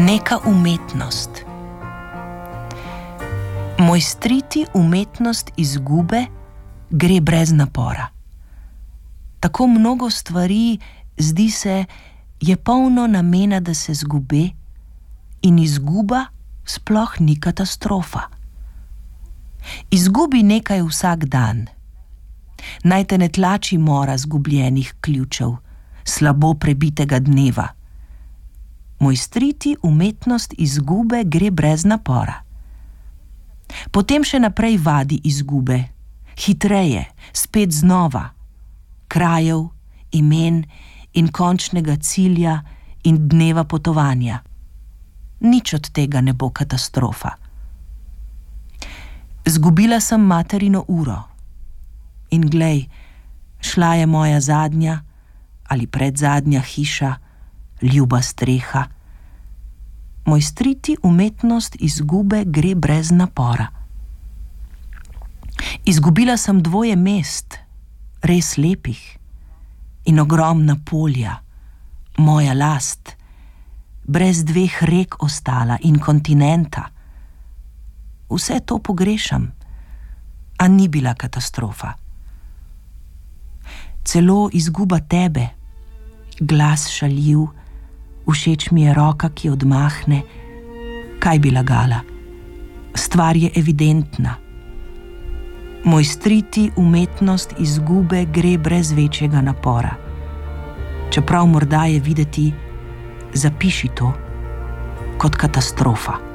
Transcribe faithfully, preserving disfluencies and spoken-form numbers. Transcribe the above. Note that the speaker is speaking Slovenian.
Neka umetnost. Mojstriti umetnost izgube gre brez napora. Tako mnogo stvari, zdi se, je polno namena, da se zgube, in izguba sploh ni katastrofa. Izgubi nekaj vsak dan. Naj te ne tlači mora zgubljenih ključev, slabo prebitega dneva. Mojstriti umetnost izgube gre brez napora. Potem še naprej vadi izgube, hitreje, spet znova, krajev, imen in končnega cilja in dneva potovanja. Nič od tega ne bo katastrofa. Zgubila sem materino uro. In glej, šla je moja zadnja ali predzadnja hiša, ljuba streha. Mojstriti umetnost izgube gre brez napora. Izgubila sem dvoje mest, res lepih, in ogromna polja, moja last, brez dveh rek ostala in kontinenta. Vse to pogrešam, a ni bila katastrofa. Celo izguba tebe, glas šaljiv, všeč mi je roka, ki odmahne, kaj bi lagala? Stvar je evidentna. Mojstriti umetnost izgube gre brez večjega napora. Čeprav morda je videti, zapiši to, kot katastrofa.